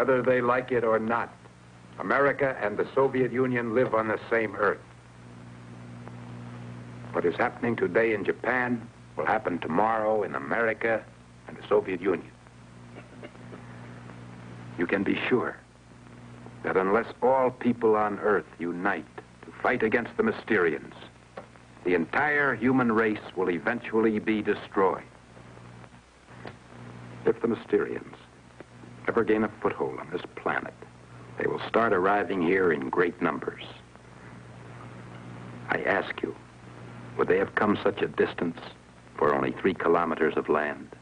Whether they like it or not, America and the Soviet Union live on the same Earth. What is happening today in Japan will happen tomorrow in America and the Soviet Union. You can be sure that unless all people on Earth unite to fight against the Mysterians, the entire human race will eventually be destroyed. If the Mysterians ever gain a foothold on this planet, they will start arriving here in great numbers. I ask you, would they have come such a distance for only 3 kilometers of land?